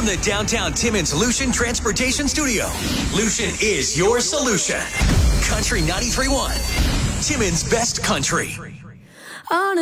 From the downtown Timmins Lucian Transportation Studio, Lucian is your solution. Country 93.1, Timmins' best country.